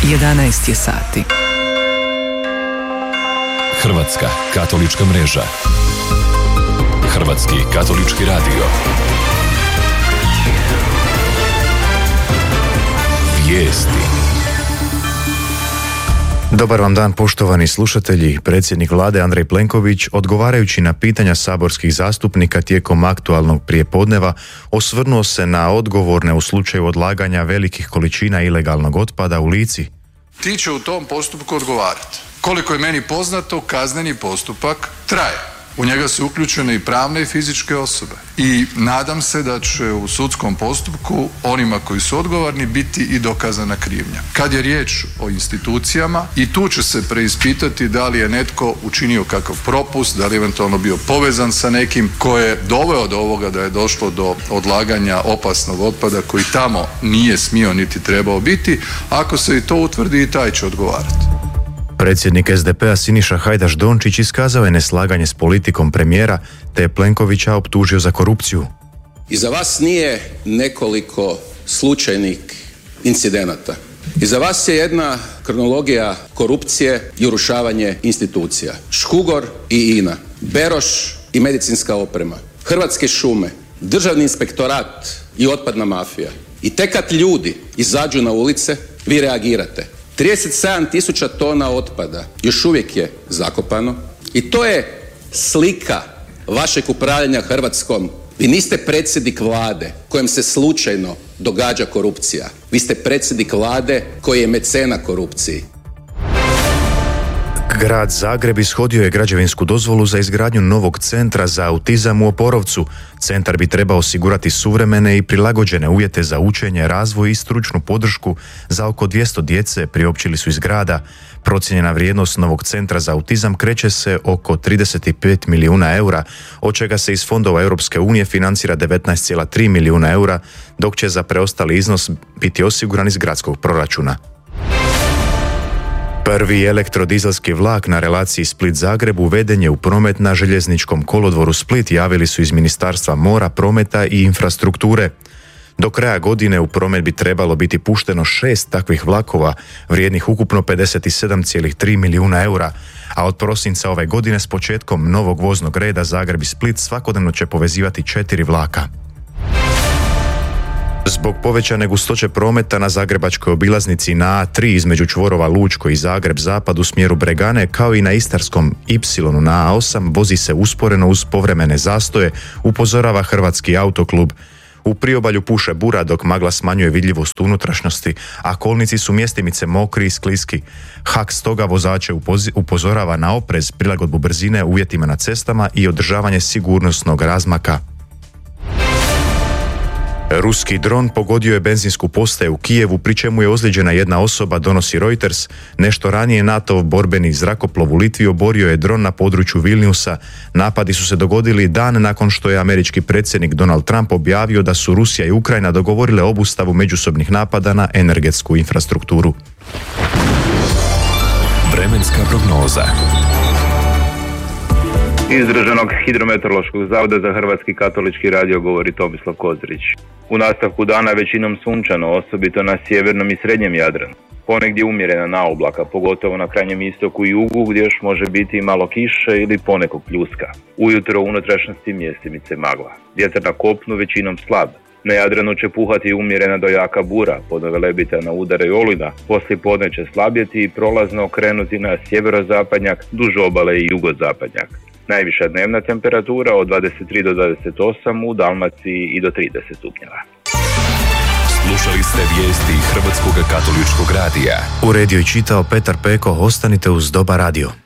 11 je sati. Hrvatska katolička mreža. Hrvatski katolički radio. Vijesti. Dobar vam dan, poštovani slušatelji. Predsjednik vlade Andrej Plenković, odgovarajući na pitanja saborskih zastupnika tijekom aktualnog prijepodneva, osvrnuo se na odgovorne u slučaju odlaganja velikih količina ilegalnog otpada u Lici. Ti će u tom postupku odgovarati. Koliko je meni poznato, kazneni postupak traje. U njega su uključene i pravne i fizičke osobe. I nadam se da će u sudskom postupku onima koji su odgovorni biti i dokazana krivnja. Kad je riječ o institucijama, i tu će se preispitati da li je netko učinio kakav propust, da li je eventualno bio povezan sa nekim ko je doveo do ovoga da je došlo do odlaganja opasnog otpada koji tamo nije smio niti trebao biti. Ako se i to utvrdi, i taj će odgovarati. Predsjednik SDP-a Siniša Hajdaš Dončić iskazao je neslaganje s politikom premijera, te je Plenkovića optužio za korupciju. Iza vas nije nekoliko slučajnih incidenata. Iza vas je jedna kronologija korupcije i urušavanje institucija. Škugor i INA, Beroš i medicinska oprema, Hrvatske šume, Državni inspektorat i otpadna mafija. I tek kad ljudi izađu na ulice, vi reagirate. 37.000 tona otpada još uvijek je zakopano i to je slika vašeg upravljanja Hrvatskom. Vi niste predsjednik vlade kojem se slučajno događa korupcija. Vi ste predsjednik vlade koji je mecena korupciji. Grad Zagreb ishodio je građevinsku dozvolu za izgradnju novog centra za autizam u Oporovcu. Centar bi trebao osigurati suvremene i prilagođene uvjete za učenje, razvoj i stručnu podršku za oko 200 djece, priopćili su iz grada. Procijenjena vrijednost novog centra za autizam kreće se oko 35 milijuna eura, od čega se iz fondova Europske unije financira 19,3 milijuna eura, dok će za preostali iznos biti osiguran iz gradskog proračuna. Prvi elektrodizelski vlak na relaciji Split-Zagreb uveden je u promet na željezničkom kolodvoru Split, javili su iz Ministarstva mora, prometa i infrastrukture. Do kraja godine u promet bi trebalo biti pušteno 6 takvih vlakova, vrijednih ukupno 57,3 milijuna eura, a od prosinca ove godine s početkom novog voznog reda Zagreb i Split svakodnevno će povezivati 4 vlaka. Zbog povećane gustoće prometa na zagrebačkoj obilaznici na A3 između čvorova Lučko i Zagreb-Zapad u smjeru Bregane, kao i na istarskom Y na A8, vozi se usporeno uz povremene zastoje, upozorava Hrvatski autoklub. U priobalju puše bura dok magla smanjuje vidljivost unutrašnjosti, a kolnici su mjestimice mokri i skliski. HAK stoga vozače upozorava na oprez, prilagodbu brzine uvjetima na cestama i održavanje sigurnosnog razmaka. Ruski dron pogodio je benzinsku postaju u Kijevu, pri čemu je ozlijeđena jedna osoba, donosi Reuters. Nešto ranije NATO borbeni zrakoplov u Litvi oborio je dron na području Vilniusa. Napadi su se dogodili dan nakon što je američki predsjednik Donald Trump objavio da su Rusija i Ukrajina dogovorile obustavu međusobnih napada na energetsku infrastrukturu. Vremenska prognoza. Iz Državnog hidrometeorološkog zavoda za Hrvatski katolički radio govori Tomislav Kozirić. U nastavku dana većinom sunčano, osobito na sjevernom i srednjem Jadranu. Ponegdje umjerena naoblaka, pogotovo na krajnjem istoku i jugu gdje još može biti malo kiše ili ponekog pljuska. Ujutro u unutrašnjosti mjestimice magla. Vjetar na kopnu većinom slab. Na Jadranu će puhati umjerena do jaka bura, podove lebita na udare i olujna, poslije podne će slabjeti i prolazno okrenuti na sjeverozapadnjak, duž obale i jugozapadnjak. Najviša dnevna temperatura od 23 do 28, u Dalmaciji i do 30 stupnjeva. Slušali ste vijesti Hrvatskog katoličkog radija. Uredio i čitao Petar Peko, ostanite uz Dobar radio.